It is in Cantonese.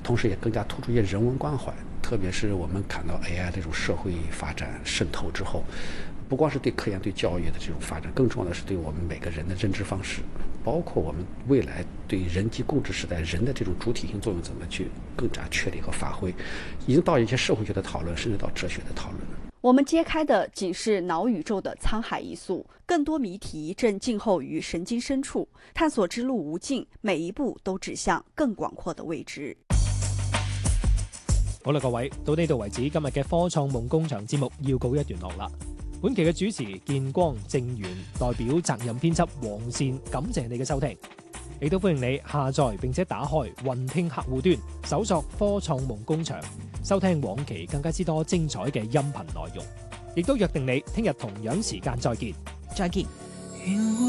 同时也更加突出一些人文关怀。特别是我们看到 AI 这种社会发展渗透之后，不光是对科研、对教育的这种发展，更重要的是对我们每个人的认知方式，包括我们未来对人机共治时代人的这种主体性作用怎么去更加确立和发挥，已经到一些社会学的讨论，甚至到哲学的讨论。 我们揭开的仅是脑宇宙的沧海一粟，更多谜题正静候于神经深处，探索之路无尽，每一步都指向更廣闊的未知。 好啦，各位，到呢度為止，今日嘅科創夢工場節目要告一段落啦。本期嘅主持建光、正源，代表責任編輯黃善，感謝你嘅收聽。亦都歡迎你下載並且打開雲聽客戶端，搜索科創夢工場，收聽往期更加之多精彩嘅音頻內容。亦都約定你聽日同樣時間再見。 再見。